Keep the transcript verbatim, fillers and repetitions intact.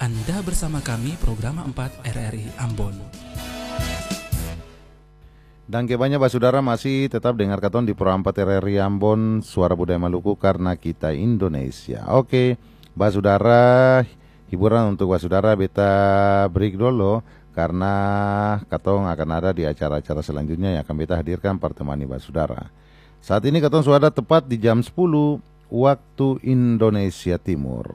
Anda bersama kami program empat R R I Ambon. Dan kebanyakan saudara masih tetap dengar katon di Pro empat R R I Ambon, Suara Budaya Maluku karena kita Indonesia. Oke, saudara, hiburan untuk saudara beta break dulu karena katong akan ada di acara-acara selanjutnya yang akan beta hadirkan pertemani saudara. Saat ini katong sudah tepat di jam sepuluh waktu Indonesia Timur.